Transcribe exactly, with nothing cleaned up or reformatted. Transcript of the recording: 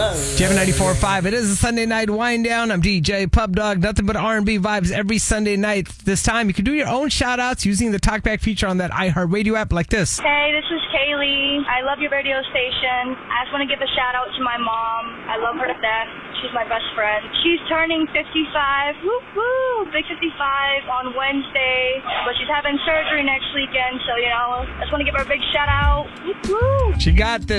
Jam ninety-four point five. It is a Sunday night wind down. I'm D J Pub Dog. Nothing but R and B vibes every Sunday night. This time, you can do your own shout outs using the Talkback feature on that iHeartRadio app like this. Hey, this is Kaylee. I love your radio station. I just want to give a shout out to my mom. I love her to death. She's my best friend. She's turning fifty-five. Woo woo! Big fifty-five on Wednesday. But she's having surgery next weekend, so, you know, I just want to give her a big shout out. Woo woo! She got this.